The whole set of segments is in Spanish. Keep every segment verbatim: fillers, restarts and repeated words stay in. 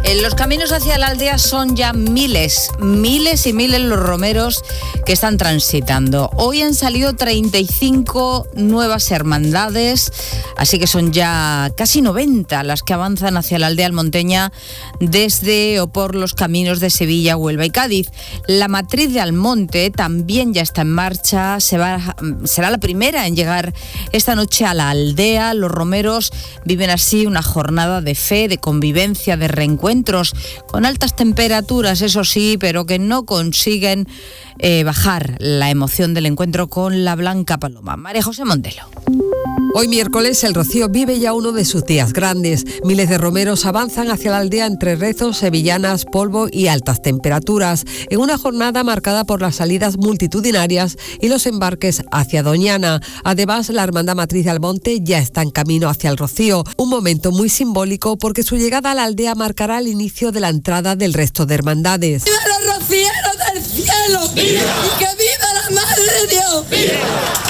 En los caminos hacia la aldea son ya miles, miles y miles los romeros que están transitando. Hoy han salido treinta y cinco nuevas hermandades, así que son ya casi noventa las que avanzan hacia la aldea almonteña desde o por los caminos de Sevilla, Huelva y Cádiz. La matriz de Almonte también ya está en marcha, se va, será la primera en llegar esta noche a la aldea. Los romeros viven así una jornada de fe, de convivencia, de reencuentro, con altas temperaturas, eso sí, pero que no consiguen eh, bajar la emoción del encuentro con la Blanca Paloma. María José Montelo. Hoy miércoles el Rocío vive ya uno de sus días grandes. Miles de romeros avanzan hacia la aldea entre rezos, sevillanas, polvo y altas temperaturas, en una jornada marcada por las salidas multitudinarias y los embarques hacia Doñana. Además, la Hermandad Matriz de Almonte ya está en camino hacia el Rocío, un momento muy simbólico porque su llegada a la aldea marcará el inicio de la entrada del resto de hermandades. ¡Viva los rocieros del cielo! ¡Viva! ¡Y que viva la Madre de Dios! ¡Viva!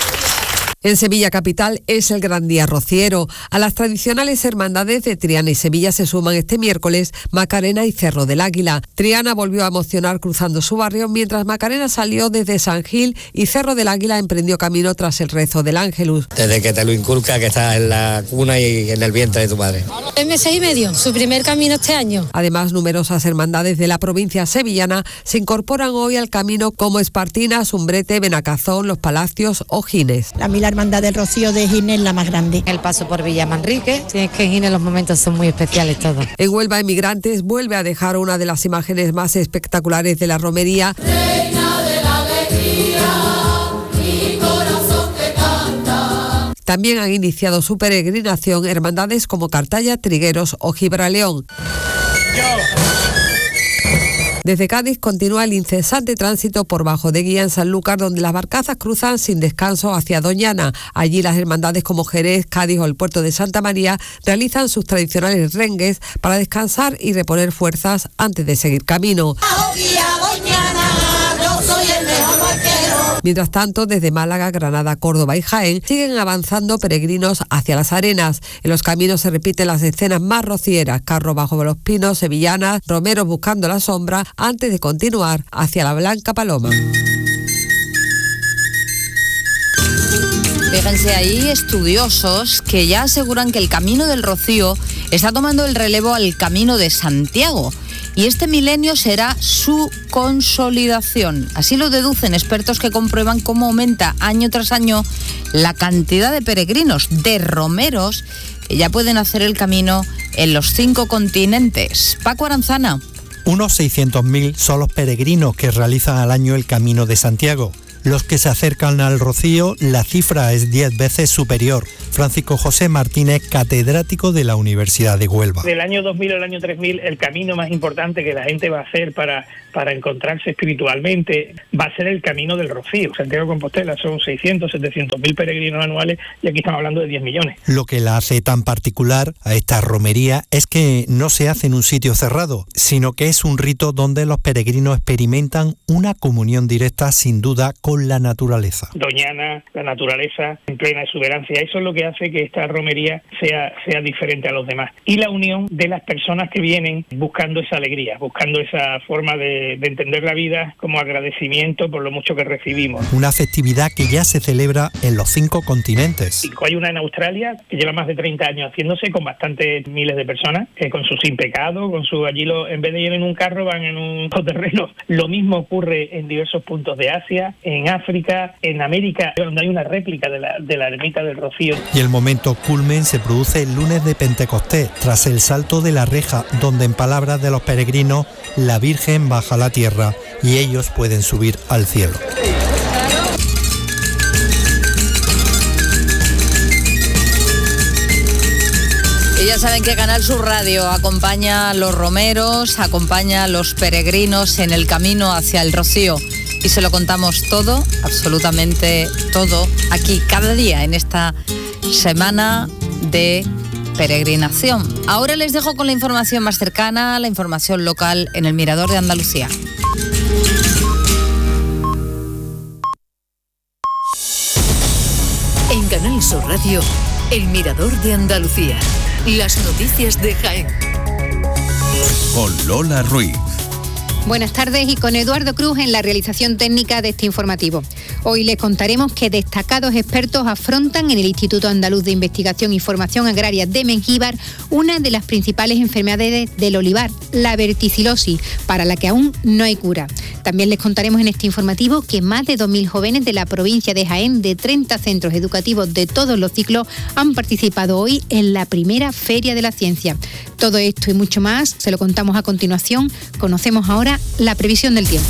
En Sevilla capital es el gran día rociero. A las tradicionales hermandades de Triana y Sevilla se suman este miércoles Macarena y Cerro del Águila. Triana volvió a emocionar cruzando su barrio, mientras Macarena salió desde San Gil y Cerro del Águila emprendió camino tras el rezo del Ángelus. Desde que te lo inculca, que estás en la cuna y en el vientre de tu madre. En meses y medio, su primer camino este año. Además, numerosas hermandades de la provincia sevillana se incorporan hoy al camino, como Espartinas, Umbrete, Benacazón, Los Palacios o Gines. A mí la Hermandad del Rocío de Gines la más grande. El paso por Villa Manrique, sí, es que en Gines los momentos son muy especiales todos. En Huelva, Emigrantes vuelve a dejar una de las imágenes más espectaculares de la romería. Reina de la alegría, mi corazón te canta. También han iniciado su peregrinación hermandades como Cartaya, Trigueros o Gibraleón. Yo. Desde Cádiz continúa el incesante tránsito por Bajo de Guía en Sanlúcar, donde las barcazas cruzan sin descanso hacia Doñana. Allí las hermandades como Jerez, Cádiz o el puerto de Santa María realizan sus tradicionales rengues para descansar y reponer fuerzas antes de seguir camino. Mientras tanto, desde Málaga, Granada, Córdoba y Jaén siguen avanzando peregrinos hacia las arenas. En los caminos se repiten las escenas más rocieras: carro bajo los pinos, sevillanas, romeros buscando la sombra, antes de continuar hacia la Blanca Paloma. Fíjense, ahí estudiosos que ya aseguran que el Camino del Rocío está tomando el relevo al Camino de Santiago. Y este milenio será su consolidación. Así lo deducen expertos que comprueban cómo aumenta año tras año la cantidad de peregrinos, de romeros, que ya pueden hacer el camino en los cinco continentes. Paco Aranzana. Unos seiscientos mil son los peregrinos que realizan al año el Camino de Santiago. Los que se acercan al Rocío, la cifra es diez veces superior. Francisco José Martínez, catedrático de la Universidad de Huelva. Del año dos mil al año tres mil, el camino más importante que la gente va a hacer para, para encontrarse espiritualmente va a ser el Camino del Rocío. Santiago de Compostela son seiscientos, setecientos mil peregrinos anuales y aquí estamos hablando de diez millones. Lo que la hace tan particular a esta romería es que no se hace en un sitio cerrado, sino que es un rito donde los peregrinos experimentan una comunión directa, sin duda, con la naturaleza. Doñana, la naturaleza en plena exuberancia, eso es lo que hace que esta romería sea, sea diferente a los demás. Y la unión de las personas que vienen buscando esa alegría, buscando esa forma de, de entender la vida como agradecimiento por lo mucho que recibimos. Una festividad que ya se celebra en los cinco continentes. Hay una en Australia que lleva más de treinta años haciéndose con bastantes miles de personas, eh, con su sin pecado, con su allí lo, en vez de ir en un carro van en un terreno. Lo mismo ocurre en diversos puntos de Asia, en África, en América, donde hay una réplica de la, de la ermita del Rocío. Y el momento culmen se produce el lunes de Pentecostés, tras el salto de la reja, donde en palabras de los peregrinos, la Virgen baja a la tierra y ellos pueden subir al cielo. Y ya saben que Canal Sur Radio acompaña a los romeros, acompaña a los peregrinos en el camino hacia el Rocío. Y se lo contamos todo, absolutamente todo, aquí cada día en esta semana de peregrinación. Ahora les dejo con la información más cercana, la información local en el Mirador de Andalucía. En Canal Sur Radio, el Mirador de Andalucía. Las noticias de Jaén. con Lola Ruiz. Buenas tardes y con Eduardo Cruz en la realización técnica de este informativo. Hoy les contaremos que destacados expertos afrontan en el Instituto Andaluz de Investigación y Formación Agraria de Mengíbar una de las principales enfermedades del olivar, la verticilosis, para la que aún no hay cura. También les contaremos en este informativo que más de dos mil jóvenes de la provincia de Jaén, de treinta centros educativos de todos los ciclos, han participado hoy en la primera Feria de la Ciencia. Todo esto y mucho más se lo contamos a continuación. Conocemos ahora la previsión del tiempo.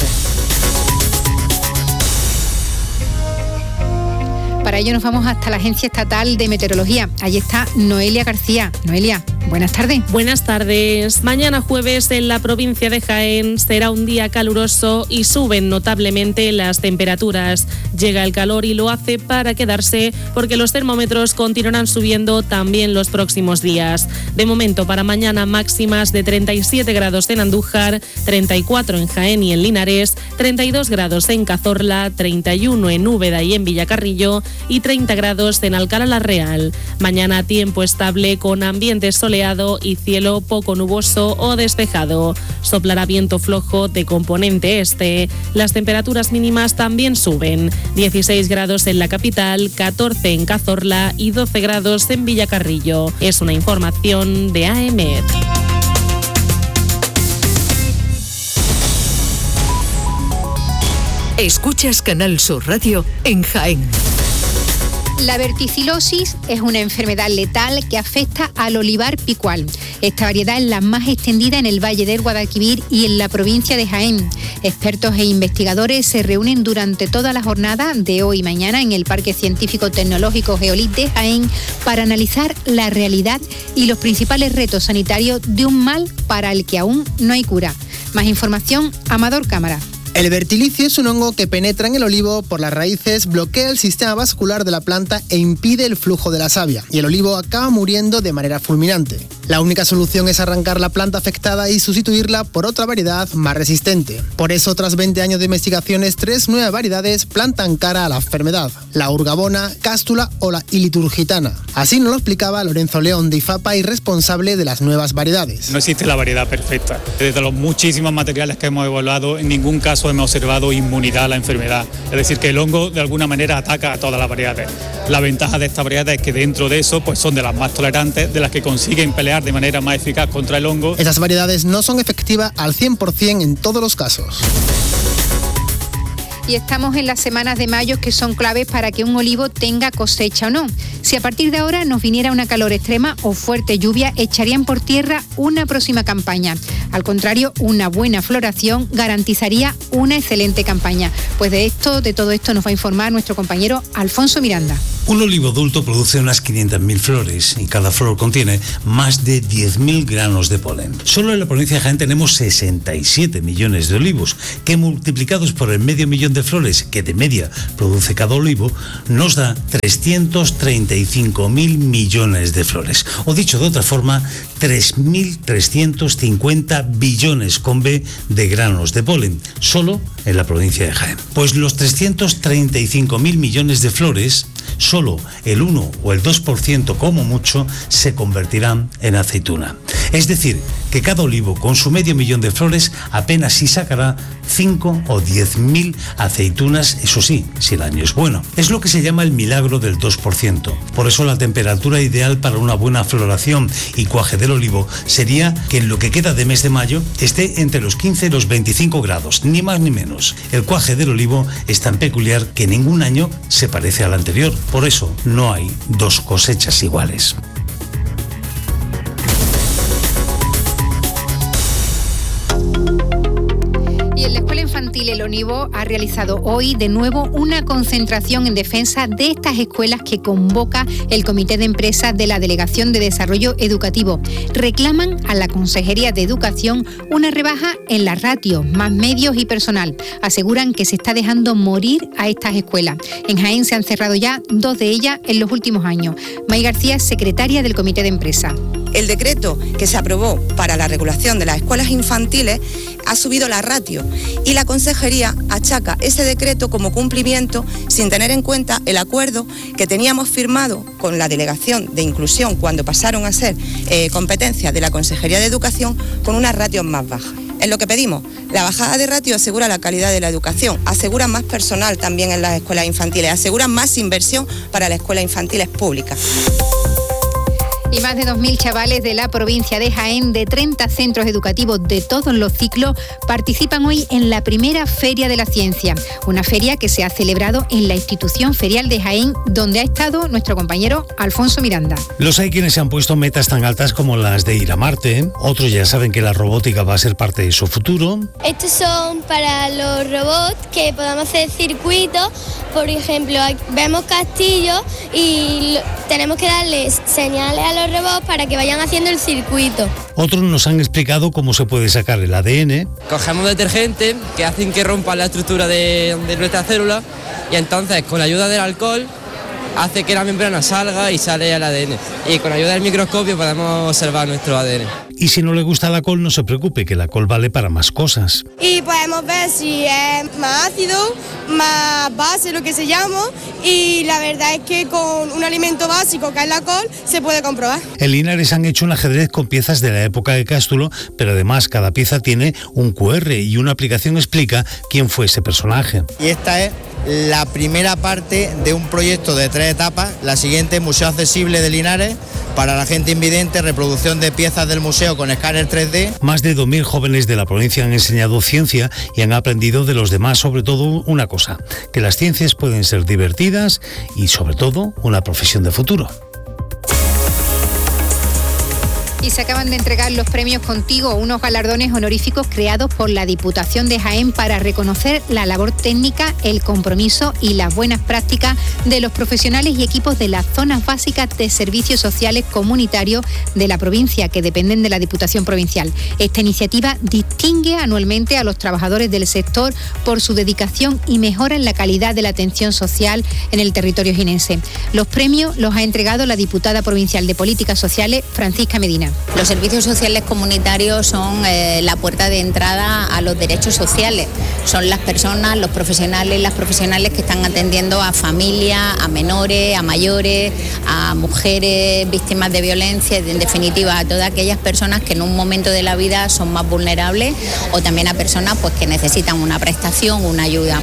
Para ello nos vamos hasta la Agencia Estatal de Meteorología. Allí está Noelia García. Noelia, buenas tardes. Buenas tardes. Mañana jueves en la provincia de Jaén será un día caluroso y suben notablemente las temperaturas. Llega el calor y lo hace para quedarse porque los termómetros continuarán subiendo también los próximos días. De momento para mañana máximas de treinta y siete grados en Andújar, treinta y cuatro en Jaén y en Linares, treinta y dos grados en Cazorla, treinta y uno en Úbeda y en Villacarrillo y treinta grados en Alcalá la Real. Mañana tiempo estable con ambiente soleado y cielo poco nuboso o despejado. Soplará viento flojo de componente este. Las temperaturas mínimas también suben. dieciséis grados en la capital, catorce en Cazorla y doce grados en Villacarrillo. Es una información de A E M E T. Escuchas Canal Sur Radio en Jaén. La verticilosis es una enfermedad letal que afecta al olivar picual. Esta variedad es la más extendida en el Valle del Guadalquivir y en la provincia de Jaén. Expertos e investigadores se reúnen durante toda la jornada de hoy y mañana en el Parque Científico Tecnológico Geolit de Jaén para analizar la realidad y los principales retos sanitarios de un mal para el que aún no hay cura. Más información, Amador Cámara. El vertilicio es un hongo que penetra en el olivo por las raíces, bloquea el sistema vascular de la planta e impide el flujo de la savia, y el olivo acaba muriendo de manera fulminante. La única solución es arrancar la planta afectada y sustituirla por otra variedad más resistente. Por eso, tras veinte años de investigaciones, tres nuevas variedades plantan cara a la enfermedad: la urgabona, cástula o la iliturgitana. Así nos lo explicaba Lorenzo León de IFAPA y responsable de las nuevas variedades. No existe la variedad perfecta. Desde los muchísimos materiales que hemos evaluado, en ningún caso hemos observado inmunidad a la enfermedad. Es decir, que el hongo de alguna manera ataca a todas las variedades. La ventaja de esta variedad es que dentro de eso pues son de las más tolerantes, de las que consiguen pelear de manera más eficaz contra el hongo. Estas variedades no son efectivas al cien por ciento en todos los casos. Y estamos en las semanas de mayo que son claves para que un olivo tenga cosecha o no. Si a partir de ahora nos viniera una calor extrema o fuerte lluvia, echarían por tierra una próxima campaña. Al contrario, una buena floración garantizaría una excelente campaña. Pues de esto, de todo esto nos va a informar nuestro compañero Alfonso Miranda. Un olivo adulto produce unas quinientas mil flores y cada flor contiene más de diez mil granos de polen. Solo en la provincia de Jaén tenemos sesenta y siete millones de olivos, que multiplicados por el medio millón de flores que de media produce cada olivo, nos da trescientos treinta y cinco mil millones de flores. O dicho de otra forma, tres mil trescientos cincuenta billones con B de granos de polen, solo en la provincia de Jaén. Pues los trescientos treinta y cinco mil millones de flores, solo el uno o el dos por ciento como mucho se convertirán en aceituna. Es decir, que cada olivo con su medio millón de flores apenas si sacará cinco o diez mil aceitunas, eso sí, si el año es bueno. Es lo que se llama el milagro del dos por ciento. Por eso la temperatura ideal para una buena floración y cuaje del olivo sería que en lo que queda de mes de mayo esté entre los quince y los veinticinco grados, ni más ni menos. El cuaje del olivo es tan peculiar que ningún año se parece al anterior. Por eso no hay dos cosechas iguales. Infantil El Olivo ha realizado hoy de nuevo una concentración en defensa de estas escuelas que convoca el Comité de Empresa de la Delegación de Desarrollo Educativo. Reclaman a la Consejería de Educación una rebaja en las ratios, más medios y personal. Aseguran que se está dejando morir a estas escuelas. En Jaén se han cerrado ya dos de ellas en los últimos años. May García es secretaria del Comité de Empresa. El decreto que se aprobó para la regulación de las escuelas infantiles ha subido la ratio y la Consejería achaca ese decreto como cumplimiento sin tener en cuenta el acuerdo que teníamos firmado con la Delegación de Inclusión cuando pasaron a ser eh, competencia de la Consejería de Educación con unas ratios más bajas. Es lo que pedimos. La bajada de ratio asegura la calidad de la educación, asegura más personal también en las escuelas infantiles, asegura más inversión para las escuelas infantiles públicas. Y más de dos mil chavales de la provincia de Jaén, de treinta centros educativos de todos los ciclos, participan hoy en la primera Feria de la Ciencia, una feria que se ha celebrado en la institución ferial de Jaén, donde ha estado nuestro compañero Alfonso Miranda. Los hay quienes se han puesto metas tan altas como las de ir a Marte, otros ya saben que la robótica va a ser parte de su futuro. Estos son para los robots que podamos hacer circuitos, por ejemplo, vemos castillos y tenemos que darles señales a los robots para que vayan haciendo el circuito. Otros nos han explicado cómo se puede sacar el A D N. Cogemos detergente que hacen que rompa la estructura de, de nuestra célula y entonces con la ayuda del alcohol hace que la membrana salga y sale el A D N. Y con la ayuda del microscopio podemos observar nuestro A D N. Y si no le gusta la col, no se preocupe, que la col vale para más cosas. Y podemos ver si es más ácido, más base, lo que se llama, y la verdad es que con un alimento básico que es la col, se puede comprobar. En Linares han hecho un ajedrez con piezas de la época de Cástulo, pero además cada pieza tiene un cu erre y una aplicación explica quién fue ese personaje. Y esta es la primera parte de un proyecto de tres etapas. La siguiente, Museo Accesible de Linares, para la gente invidente, reproducción de piezas del museo con escáner tres D. Más de dos mil jóvenes de la provincia han enseñado ciencia y han aprendido de los demás, sobre todo una cosa, que las ciencias pueden ser divertidas y sobre todo una profesión de futuro. Y se acaban de entregar los premios Contigo, unos galardones honoríficos creados por la Diputación de Jaén para reconocer la labor técnica, el compromiso y las buenas prácticas de los profesionales y equipos de las zonas básicas de servicios sociales comunitarios de la provincia que dependen de la Diputación Provincial. Esta iniciativa distingue anualmente a los trabajadores del sector por su dedicación y mejora en la calidad de la atención social en el territorio jienense. Los premios los ha entregado la diputada provincial de Políticas Sociales, Francisca Medina. Los servicios sociales comunitarios son eh, la puerta de entrada a los derechos sociales. Son las personas, los profesionales, las profesionales que están atendiendo a familias, a menores, a mayores, a mujeres víctimas de violencia, en definitiva a todas aquellas personas que en un momento de la vida son más vulnerables o también a personas pues, que necesitan una prestación, una ayuda.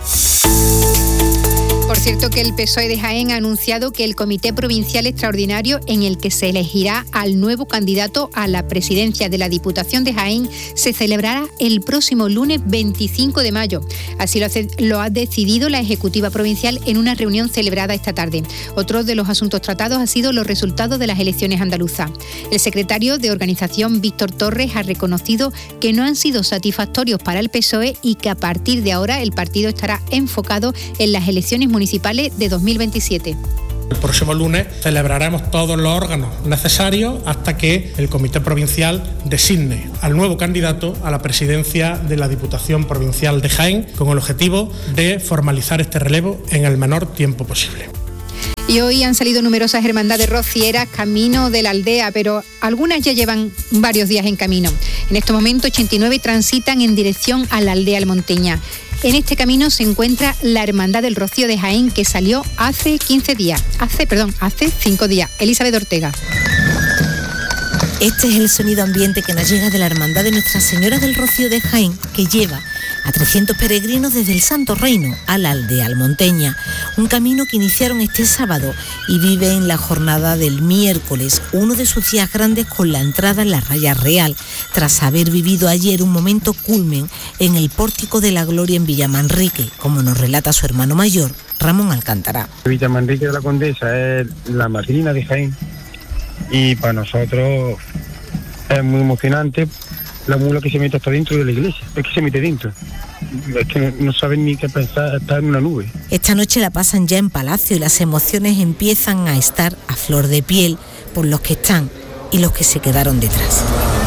Por cierto que el P S O E de Jaén ha anunciado que el Comité Provincial Extraordinario en el que se elegirá al nuevo candidato a la presidencia de la Diputación de Jaén se celebrará el próximo lunes veinticinco de mayo. Así lo, hace, lo ha decidido la Ejecutiva Provincial en una reunión celebrada esta tarde. Otro de los asuntos tratados ha sido los resultados de las elecciones andaluzas. El secretario de Organización, Víctor Torres, ha reconocido que no han sido satisfactorios para el P S O E y que a partir de ahora el partido estará enfocado en las elecciones municipales municipales de dos mil veintisiete. El próximo lunes celebraremos todos los órganos necesarios hasta que el Comité Provincial designe al nuevo candidato a la presidencia de la Diputación Provincial de Jaén con el objetivo de formalizar este relevo en el menor tiempo posible. Y hoy han salido numerosas hermandades rocieras camino de la aldea, pero algunas ya llevan varios días en camino. En este momento ochenta y nueve transitan en dirección a la aldea almonteña. En este camino se encuentra la Hermandad del Rocío de Jaén, que salió hace quince días, hace, perdón, hace cinco días. Elizabeth Ortega. Este es el sonido ambiente que nos llega de la Hermandad de Nuestra Señora del Rocío de Jaén, que lleva a trescientos peregrinos desde el Santo Reino a la aldea almonteña, un camino que iniciaron este sábado y vive en la jornada del miércoles, uno de sus días grandes con la entrada en la raya real, tras haber vivido ayer un momento culmen en el Pórtico de la Gloria en Villamanrique, como nos relata su hermano mayor, Ramón Alcántara. Villamanrique de la Condesa es la madrina de Jaén y para nosotros es muy emocionante. La mula que se mete hasta dentro de la iglesia, es que se mete dentro, es que no, no saben ni qué pensar, está en una nube. Esta noche la pasan ya en Palacio y las emociones empiezan a estar a flor de piel por los que están y los que se quedaron detrás.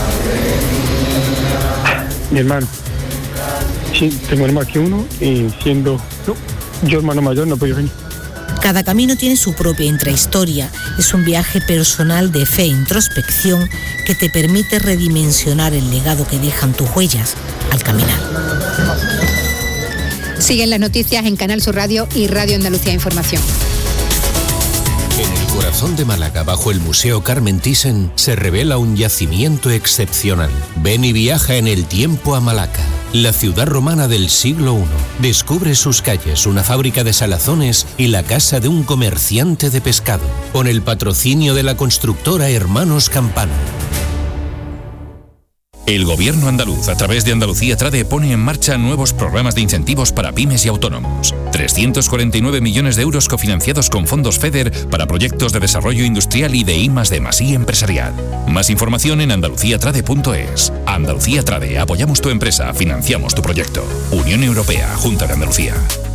Mi hermano, sí, tengo más que uno y siendo no, yo hermano mayor no puedo venir. Cada camino tiene su propia intrahistoria. Es un viaje personal de fe e introspección que te permite redimensionar el legado que dejan tus huellas al caminar. Siguen las noticias en Canal Sur Radio y Radio Andalucía Información. En el corazón de Málaga, bajo el Museo Carmen Thyssen, se revela un yacimiento excepcional. Ven y viaja en el tiempo a Malaca, la ciudad romana del siglo primero. Descubre sus calles, una fábrica de salazones y la casa de un comerciante de pescado, con el patrocinio de la constructora Hermanos Campano. El Gobierno andaluz, a través de Andalucía Trade, pone en marcha nuevos programas de incentivos para pymes y autónomos. trescientos cuarenta y nueve millones de euros cofinanciados con fondos FEDER para proyectos de desarrollo industrial y de I más D más I empresarial. Más información en andalucía trade punto es. Andalucía Trade, apoyamos tu empresa, financiamos tu proyecto. Unión Europea, Junta de Andalucía.